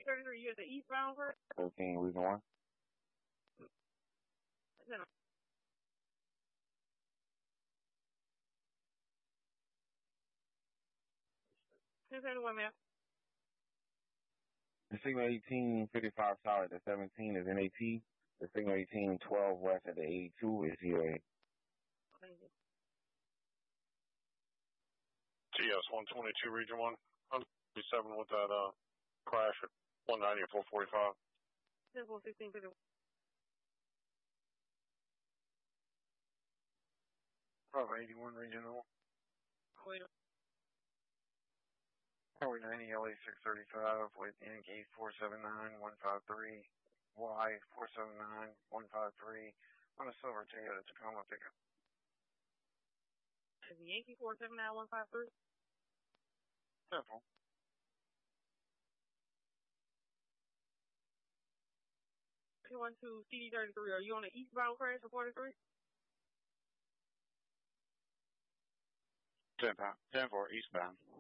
CD33, you at the eastbound first? 13, reason 1. No. 1071, ma'am. The signal 1855 solid, the 17 is NAT. The signal 1812 west at the 82 is UA. Thank you. TS 122, region 1. 137 with that crash at 190 at 445. 10-4-16-51. Bravo 81, regional. Wait. Highway 90, LA 635 with Yankee 479153, Y 479153 on a silver Toyota Tacoma pickup. Is the Yankee 479153? Simple. 212 CD33, are you on the eastbound crash for 43? 10-4 eastbound.